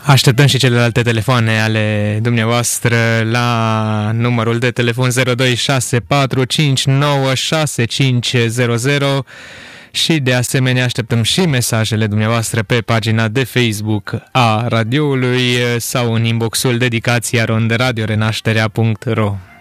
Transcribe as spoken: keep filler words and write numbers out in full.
Așteptăm și celelalte telefoane ale dumneavoastră la numărul de telefon zero doi șase patru cinci nouă șase cinci zero zero și de asemenea așteptăm și mesajele dumneavoastră pe pagina de Facebook a radioului sau în inboxul dedicația rondradio renașterea punct ro.